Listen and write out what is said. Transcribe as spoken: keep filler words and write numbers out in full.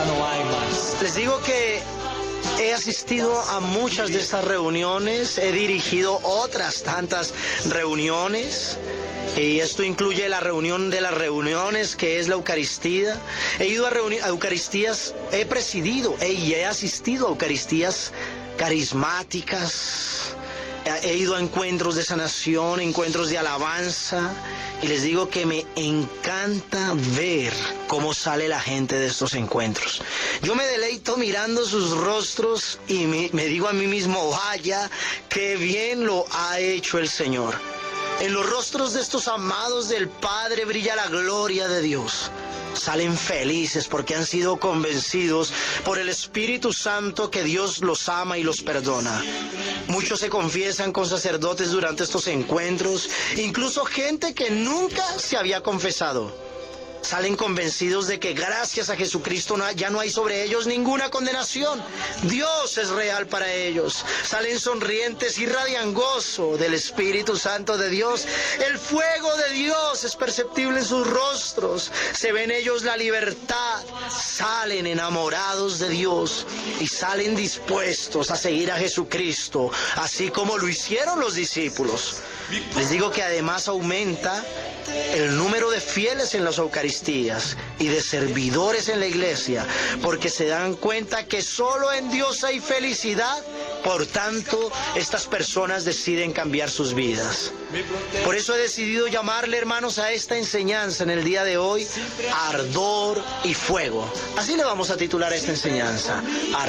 no hay más. Les digo que he asistido a muchas de estas reuniones, he dirigido otras tantas reuniones. Y esto incluye la reunión de las reuniones, que es la Eucaristía. He ido a, reuni- a Eucaristías, he presidido he, y he asistido a Eucaristías carismáticas. He, he ido a encuentros de sanación, encuentros de alabanza. Y les digo que me encanta ver cómo sale la gente de estos encuentros. Yo me deleito mirando sus rostros y me, me digo a mí mismo, vaya, qué bien lo ha hecho el Señor. En los rostros de estos amados del Padre brilla la gloria de Dios. Salen felices porque han sido convencidos por el Espíritu Santo que Dios los ama y los perdona. Muchos se confiesan con sacerdotes durante estos encuentros, incluso gente que nunca se había confesado. Salen convencidos de que gracias a Jesucristo no, ya no hay sobre ellos ninguna condenación. Dios es real para ellos. Salen sonrientes, irradian gozo del Espíritu Santo de Dios. El fuego de Dios es perceptible en sus rostros. Se ven ellos la libertad. Salen enamorados de Dios y salen dispuestos a seguir a Jesucristo, así como lo hicieron los discípulos. Les digo que además aumenta el número de fieles en las Eucaristías y de servidores en la iglesia, porque se dan cuenta que solo en Dios hay felicidad. Por tanto, estas personas deciden cambiar sus vidas. Por eso he decidido llamarle, hermanos, a esta enseñanza en el día de hoy, ardor y fuego. Así le vamos a titular a esta enseñanza.